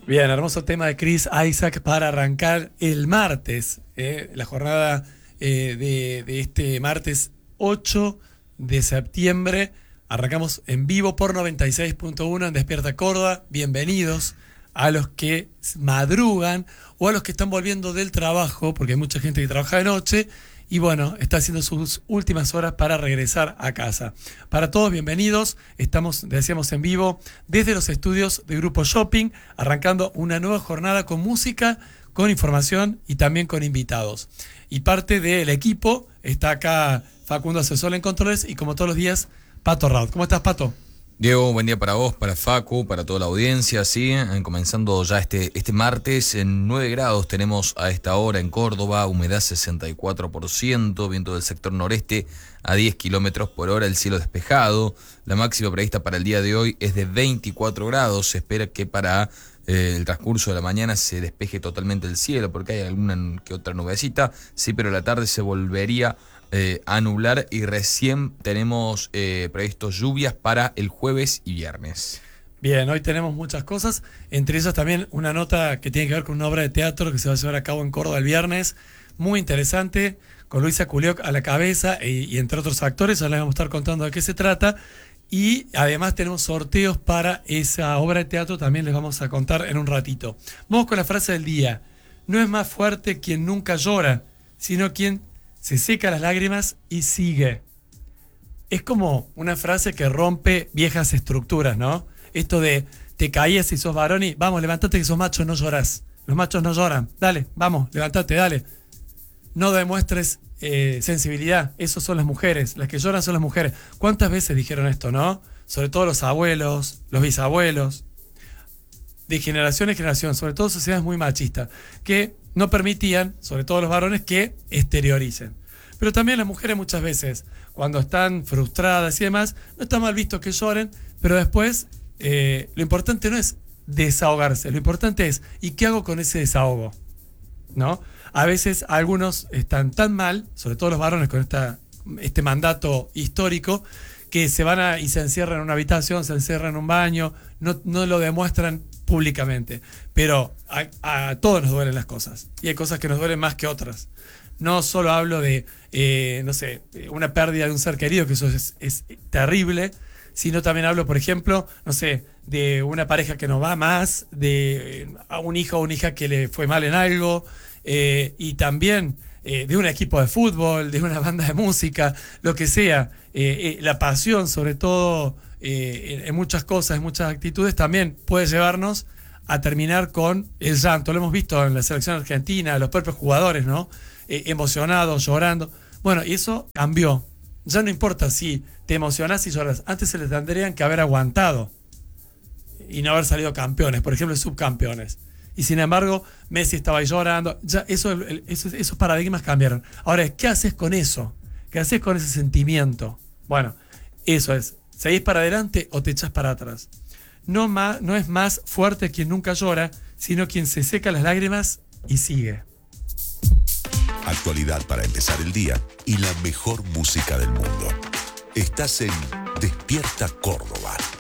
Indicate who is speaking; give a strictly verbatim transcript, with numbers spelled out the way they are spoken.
Speaker 1: Bien, hermoso tema de Chris Isaak para arrancar el martes, eh, la jornada eh, de, de este martes ocho de septiembre. Arrancamos en vivo por noventa y seis punto uno en Despierta Córdoba. Bienvenidos a los que madrugan o a los que están volviendo del trabajo, porque hay mucha gente que trabaja de noche y bueno, está haciendo sus últimas horas para regresar a casa. Para todos, bienvenidos. Estamos, decíamos, en vivo desde los estudios de Grupo Shopping, arrancando una nueva jornada con música, con información y también con invitados. Y parte del equipo está acá Facundo Asesor en Controles y como todos los días, Pato Raud. ¿Cómo estás, Pato?
Speaker 2: Diego, buen día para vos, para Facu, para toda la audiencia, sí, comenzando ya este, este martes en nueve grados tenemos a esta hora en Córdoba, humedad sesenta y cuatro por ciento, viento del sector noreste a diez kilómetros por hora, el cielo despejado, la máxima prevista para el día de hoy es de veinticuatro grados, se espera que para eh, el transcurso de la mañana se despeje totalmente el cielo porque hay alguna que otra nubecita, sí, pero la tarde se volvería Eh, a nublar y recién tenemos eh, previstos lluvias para el jueves y viernes.
Speaker 1: Bien, hoy tenemos muchas cosas, entre ellas también una nota que tiene que ver con una obra de teatro que se va a llevar a cabo en Córdoba el viernes, muy interesante, con Luisa Culioc a la cabeza y, y entre otros actores, ya les vamos a estar contando de qué se trata. Y además tenemos sorteos para esa obra de teatro, también les vamos a contar en un ratito. Vamos con la frase del día: no es más fuerte quien nunca llora, sino quien se seca las lágrimas y sigue. Es como una frase que rompe viejas estructuras, ¿no? Esto de te caías y sos varón y vamos, levántate que sos macho, no llorás. Los machos no lloran. Dale, vamos, levántate, dale. No demuestres eh, sensibilidad. Esos son las mujeres. Las que lloran son las mujeres. ¿Cuántas veces dijeron esto, no? Sobre todo los abuelos, los bisabuelos. De generación en generación, sobre todo sociedades muy machistas, que no permitían, sobre todo los varones, que exterioricen. Pero también las mujeres muchas veces, cuando están frustradas y demás, no está mal visto que lloren, pero después eh, lo importante no es desahogarse, lo importante es, ¿y qué hago con ese desahogo? ¿No? A veces algunos están tan mal, sobre todo los varones con esta, este mandato histórico, que se van a, y se encierran en una habitación, se encierran en un baño, no, no lo demuestran públicamente, pero a, a todos nos duelen las cosas y hay cosas que nos duelen más que otras. No solo hablo de, eh, no sé, una pérdida de un ser querido, que eso es, es terrible, sino también hablo, por ejemplo, no sé, de una pareja que no va más, de a un hijo o una hija que le fue mal en algo, eh, y también eh, de un equipo de fútbol, de una banda de música, lo que sea. Eh, eh, la pasión, sobre todo, eh, en, en muchas cosas, en muchas actitudes, también puede llevarnos a terminar con el llanto. Lo hemos visto en la selección argentina, los propios jugadores, ¿no? Eh, emocionados, llorando. Bueno, y eso cambió. Ya no importa si te emocionás y lloras. Antes se les tendrían que haber aguantado y no haber salido campeones, por ejemplo, subcampeones. Y sin embargo, Messi estaba ahí llorando. Ya eso, eso, esos paradigmas cambiaron. Ahora, ¿qué haces con eso? ¿Qué haces con ese sentimiento? Bueno, eso es. ¿Seguís para adelante o te echás para atrás? No, más, no es más fuerte quien nunca llora, sino quien se seca las lágrimas y sigue.
Speaker 3: Actualidad para empezar el día y la mejor música del mundo. Estás en Despierta Córdoba.